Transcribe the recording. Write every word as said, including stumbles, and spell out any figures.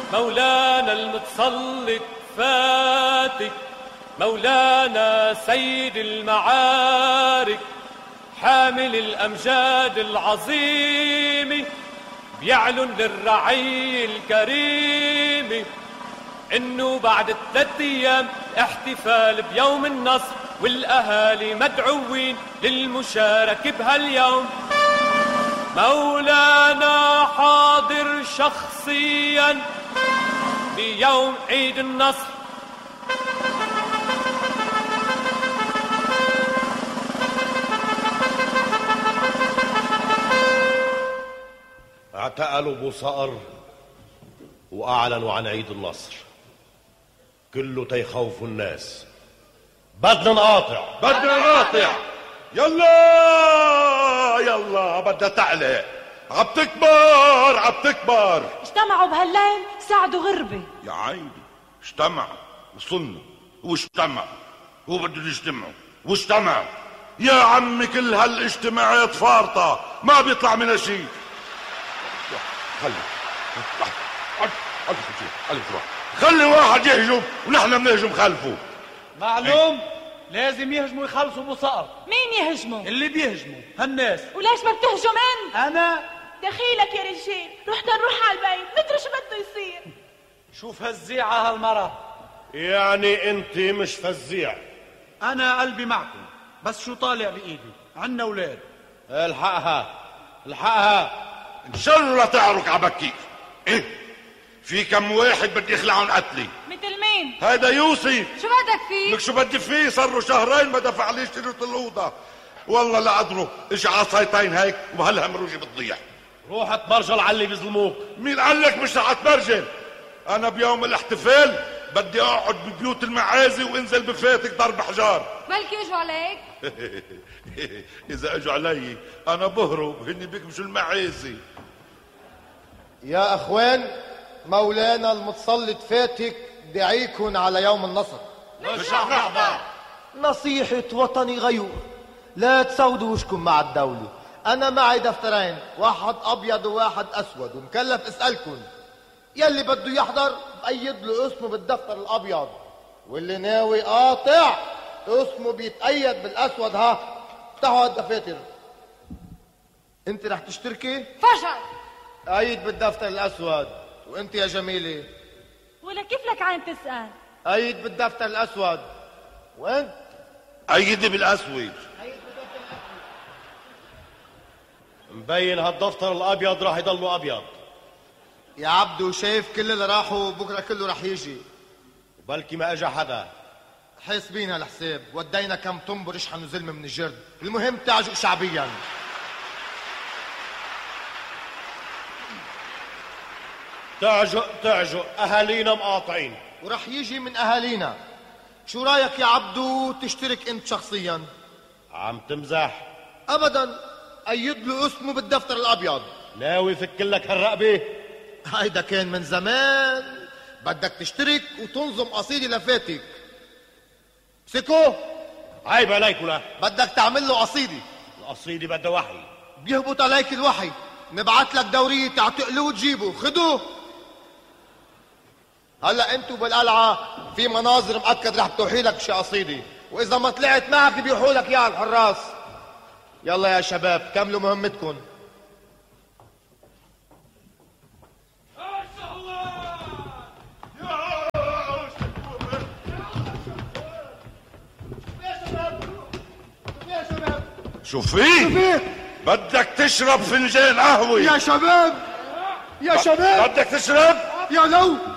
مولانا المتسلط فاتك، مولانا سيد المعارك، حامل الأمجاد العظيمة، بيعلن للرعية الكريمة إنه بعد ثلاث أيام احتفال بيوم النصر، والأهالي مدعوين للمشاركة بهاليوم. مولانا حاضر شخصيا بيوم عيد النصر. اعتقلوا ابو صقر واعلنوا عن عيد النصر، كله تيخوفوا الناس. بدنا نقاطع، بدنا نقاطع. يلا يلا بدها تعلق، عم تكبر عم تكبر. اجتمعوا بهالليل ساعدوا غربة. يا عيني اجتمعوا وصلنا واجتمعوا وبدهم يجتمعوا واجتمعوا. يا عمي كل هالاجتماعات فارطة ما بيطلع منها شيء. خلي خلي واحد يهجم ونحن بنهجم خلفه. معلوم لازم يهجموا يخلصوا ابو صقر. مين يهجموا؟ اللي بيهجموا هالناس. وليش ما بتهجم انت؟ انا دخيلك يا رجال، رحنا نروح على البيت ندري شو بده يصير. شوف هالزيعة هالمرة. يعني انت مش فزيع. انا قلبي معكم، بس شو طالع بايدي؟ عنا اولاد. الحقها الحقها ان شاء الله تعرك عبكير. ايه في كم واحد بدي يخلعون قتلي. مثل مين؟ هيدا يوسف. شو بدك فيه؟ لك شو بدي فيه؟ صار له شهرين ما دفع لي اشتريت الاوضه. والله لا قدره اجى عصايتين هيك وبهالها مروجي بتضيع. روح اتبرجل على اللي بيظلموك. مين قال لك مش رح اتبرجل؟ انا بيوم الاحتفال بدي اقعد ببيوت المعازي وانزل بفاتك ضرب حجار. بلكي اجوا عليك. اذا اجوا علي انا بهرب، هني بيكمشوا المعازي. يا اخوان، مولانا المتسلط فاتك دعيكن على يوم النصر. مش رح نحضر. نصيحة وطني غيور، لا تسودوا وشكم مع الدولة. أنا معي دفترين، واحد أبيض وواحد أسود، ومكلف أسألكن يلي بده يحضر بأيد له اسمه بالدفتر الأبيض، واللي ناوي قاطع اسمه بيتأيد بالأسود. ها افتحوا الدفاتر. أنت رح تشتركي؟ فشل. أيد بالدفتر الأسود. وأنت يا جميلة؟ ولا كيف لك عين تسأل؟ أيد بالدفتر الأسود. وأنت؟ أيدي بالأسود. مبين هالدفتر الابيض راح يضلوا ابيض. يا عبدو شايف كل اللي راحوا بكره كله رح يجي. بلكي ما اجى حدا. حاسبين هالحساب، ودينا كم طنبر يشحنوا زلمه من الجرد، المهم تعجق شعبيا. تعجق تعجق اهالينا مقاطعين. ورح يجي من اهالينا. شو رايك يا عبدو تشترك انت شخصيا؟ عم تمزح؟ ابدا، ايد له اسمه بالدفتر الابيض. ناوي فك لك هالرقبه؟ هيدا كان من زمان. بدك تشترك وتنظم قصيده لفاتك. سكو عيب عليك. ولا بدك تعمل له قصيده. القصيده بدها وحي. بيهبط عليك الوحي. نبعت لك دوريه تعتقلوه وتجيبه. خدوه. هلا انتو بالقلعه في مناظر مأكد رح بتوحي لك شي قصيده، واذا ما طلعت معك بيوحوا لك اياها الحراس. يلا يا شباب كملوا مهمتكم. شو فيه؟ بدك تشرب فنجان قهوة يا شباب يا شباب بدك تشرب؟ يا لو